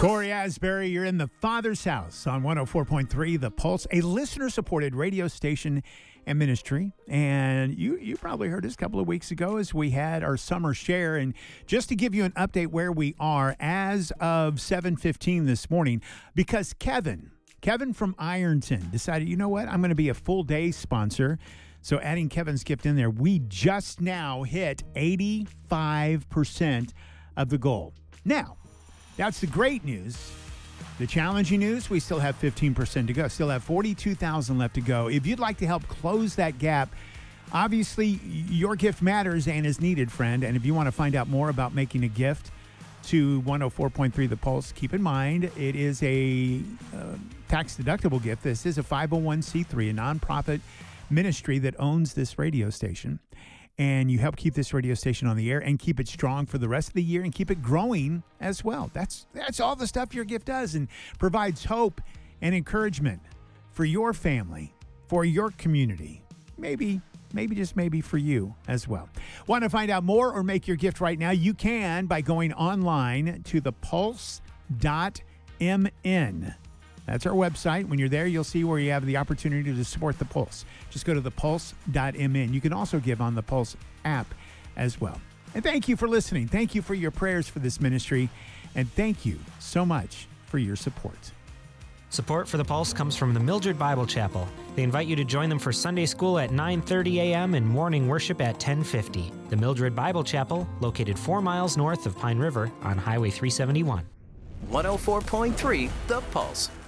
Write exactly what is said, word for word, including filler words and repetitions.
Corey Asbury, you're in the Father's House on one oh four point three The Pulse, a listener-supported radio station and ministry. And you you probably heard us a couple of weeks ago as we had our summer share. And just to give you an update where we are as of seven fifteen this morning, because Kevin, Kevin from Ironton decided, you know what, I'm going to be a full-day sponsor. So adding Kevin's gift in there, we just now hit eighty-five percent of the goal. Now, that's the great news. The challenging news, we still have fifteen percent to go. Still have forty-two thousand left to go. If you'd like to help close that gap, obviously your gift matters and is needed, friend. And if you want to find out more about making a gift to one oh four point three The Pulse, keep in mind it is a uh, tax-deductible gift. This is a five oh one c three, a nonprofit ministry that owns this radio station. And you help keep this radio station on the air and keep it strong for the rest of the year and keep it growing as well. That's that's all the stuff your gift does and provides hope and encouragement for your family, for your community, maybe, maybe just maybe for you as well. Want to find out more or make your gift right now? You can by going online to the pulse dot m n. That's our website. When you're there, you'll see where you have the opportunity to support The Pulse. Just go to the pulse dot m n. You can also give on the Pulse app as well. And thank you for listening. Thank you for your prayers for this ministry. And thank you so much for your support. Support for The Pulse comes from the Mildred Bible Chapel. They invite you to join them for Sunday school at nine thirty a.m. and morning worship at ten fifty. The Mildred Bible Chapel, located four miles north of Pine River on Highway three seventy-one. one oh four point three The Pulse.